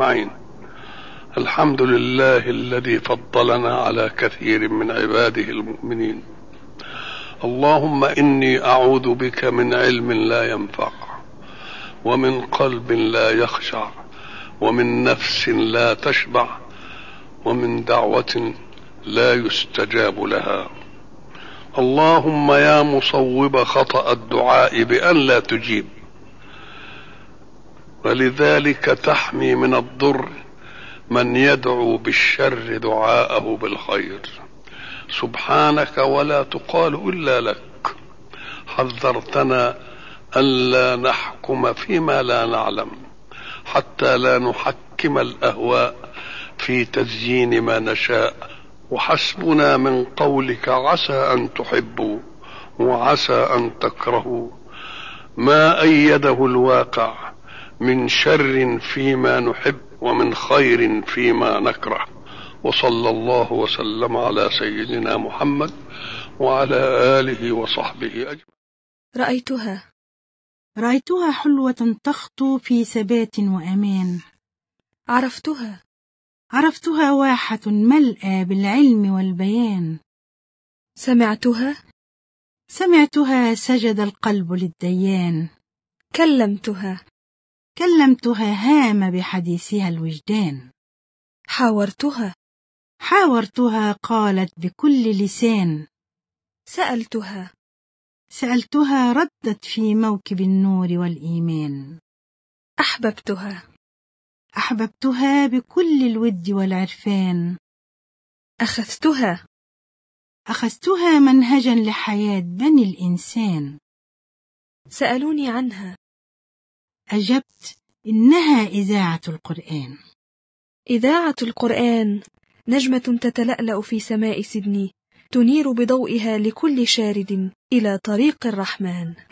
أجمعين. الحمد لله الذي فضلنا على كثير من عباده المؤمنين. اللهم إني أعوذ بك من علم لا ينفع، ومن قلب لا يخشع، ومن نفس لا تشبع، ومن دعوة لا يستجاب لها. اللهم يا مصوب خطأ الدعاء بأن لا تجيب، ولذلك تحمي من الضر من يدعو بالشر دعاءه بالخير. سبحانك ولا تقال إلا لك. حذرتنا ألا نحكم فيما لا نعلم، حتى لا نحكم الأهواء في تزيين ما نشاء. وحسبنا من قولك عسى أن تحبوا وعسى أن تكرهوا ما أيده الواقع من شر فيما نحب ومن خير فيما نكره. وصلى الله وسلم على سيدنا محمد وعلى آله وصحبه أجمعين. رأيتها حلوة تخطو في ثبات وأمان. عرفتها واحة ملأى بالعلم والبيان. سمعتها سجد القلب للديان. كلمتها هام بحديثها الوجدان. حاورتها قالت بكل لسان. سألتها ردت في موكب النور والإيمان. أحببتها بكل الود والعرفان. أخذتها منهجا لحياة بني الإنسان. سألوني عنها، أجبت إنها إذاعة القرآن. إذاعة القرآن نجمة تتلألأ في سماء سيدني، تنير بضوئها لكل شارد إلى طريق الرحمن.